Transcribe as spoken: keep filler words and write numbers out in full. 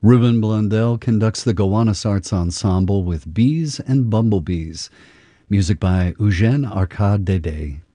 Ruben Blundell conducts the Gowanus Arts Ensemble with Bees and Bumblebees. Music by Eugène Arcade Dédé.